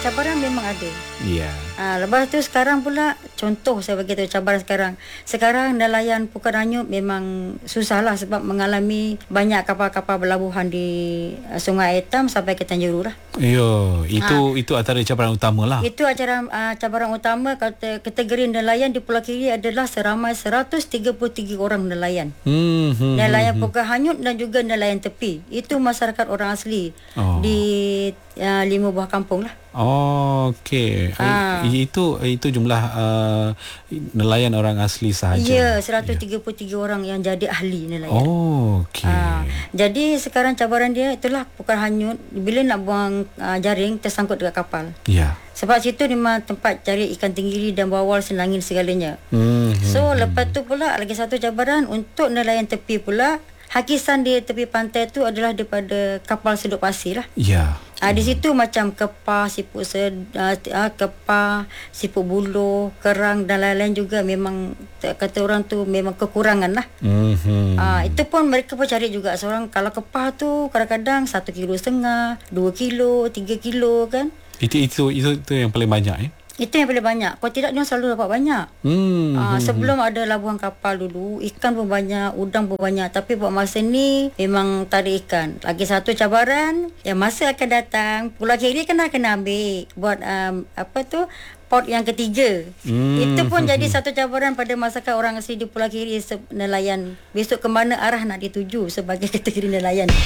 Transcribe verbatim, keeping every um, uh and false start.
cabaran memang ada. Ya. Ha, lepas tu sekarang pula, contoh saya bagi tahu cabaran sekarang. Sekarang nelayan Pukat Ranyut memang susahlah sebab mengalami banyak kapal-kapal berlabuhan di uh, Sungai Hitam sampai ke Tanjung Rhu lah. Yo, itu ha. itu antara cabaran utama lah. Itu acara uh, cabaran utama. Kata kategori nelayan di Pulau Kiri adalah seramai seratus tiga puluh tiga orang nelayan. Hmm, hmm, nelayan hmm, Pukat Ranyut dan juga nelayan tepi. Itu masyarakat orang asli oh. di uh, lima buah kampung lah. Oh, okey. Ha. Itu itu jumlah uh, nelayan orang asli sahaja. Ya, seratus tiga puluh tiga ya. orang yang jadi ahli nelayan. Oh, okey. Ha. Jadi sekarang cabaran dia itulah Pukat Ranyut, bila nak buang uh, jaring tersangkut dekat kapal. Ya. Sebab situ memang tempat cari ikan tenggiri dan bawal, senangin segalanya. Hmm, so hmm, lepas tu pula lagi satu cabaran untuk nelayan tepi pula. Hakisan di tepi pantai tu adalah daripada kapal sedut pasir lah. Ya. Ah, di situ macam kepah, siput sed, uh, kepah, siput buluh, kerang dan lain-lain juga memang kata orang tu memang kekurangan lah. Mm-hmm. Ah, itu pun mereka pun cari juga. Seorang kalau kepah tu kadang-kadang satu kilo setengah, dua kilo, tiga kilo kan. Itu itu itu, itu yang paling banyak ya. Itu yang paling banyak. Kalau tidak dia selalu dapat banyak. Hmm. Aa, sebelum ada labuhan kapal dulu, ikan pun banyak, udang pun banyak. Tapi buat masa ni memang tak ada ikan. Lagi satu cabaran yang masa akan datang, Pulau Kiri kan akan ambil buat um, apa tu port yang ketiga. Hmm. Itu pun jadi satu cabaran pada masyarakat orang asli di Pulau Kiri nelayan. Besok ke mana arah nak dituju sebagai kategori nelayan.